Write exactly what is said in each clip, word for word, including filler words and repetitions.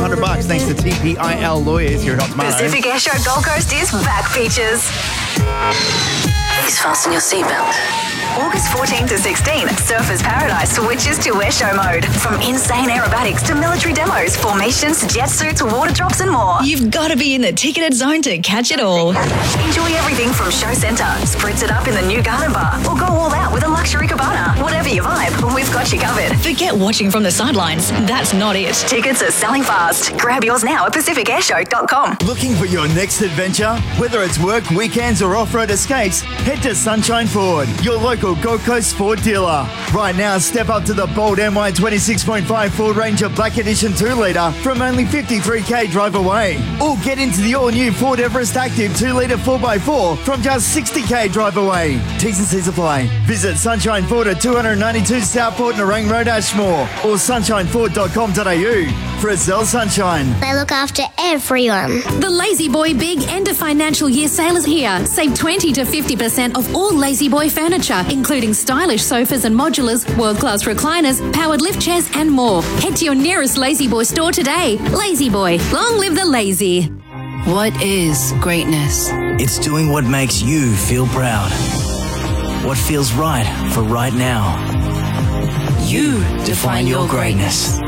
hundred bucks thanks to T P I L Lawyers here at Hot Tomato. Pacific Airshow Gold Coast is back, Peaches. Please fasten your seatbelt. August fourteenth to sixteenth, Surfers Paradise switches to airshow mode. From insane aerobatics to military demos, formations, jet suits, water drops and more. You've got to be in the ticketed zone to catch it all. Enjoy everything from show centre, spritz it up in the new garden bar, or go all out with a luxury cabana. Whatever your vibe, we've got you covered. Forget watching from the sidelines. That's not it. Tickets are selling fast. Grab yours now at pacific airshow dot com. Looking for your next adventure? Whether it's work, weekends or off-road escapes, head to Sunshine Ford, your local Gold Coast Ford dealer. Right now, step up to the bold M Y twenty-six point five Ford Ranger Black Edition two litre from only fifty-three k drive away. Or get into the all-new Ford Everest Active two litre four by four from just sixty k drive away. T's and C's apply. Visit Sunshine Ford at two ninety-two Southport Nerang Road, Ashmore, or sunshine ford dot com dot a u. For a Zell Sunshine. They look after everyone. The Lazy Boy Big End of Financial Year sale is here. Save twenty to fifty percent off all Lazy Boy furniture, including stylish sofas and modulars, world-class recliners, powered lift chairs and more. Head to your nearest Lazy Boy store today. Lazy Boy, long live the lazy. What is greatness? It's doing what makes you feel proud. What feels right for right now. You define your greatness.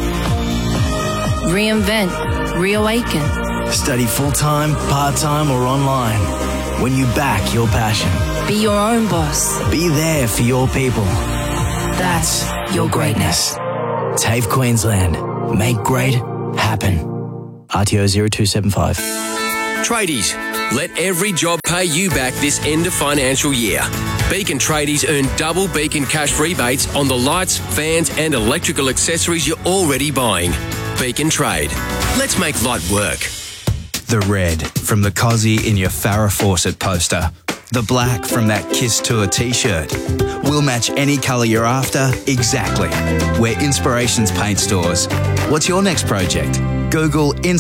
Reinvent, reawaken. Study full-time, part-time or online. When you back your passion. Be your own boss. Be there for your people. That's your greatness. TAFE Queensland. Make great happen. R T O zero two seven five. Tradies, let every job pay you back this end of financial year. Beacon Tradies earn double Beacon cash rebates on the lights, fans and electrical accessories you're already buying. Beacon Trade. Let's make light work. The red from the Cozzy in your Farrah Fawcett poster. The black from that Kiss Tour t-shirt. We'll match any colour you're after exactly. We're Inspirations Paint Stores. What's your next project? Google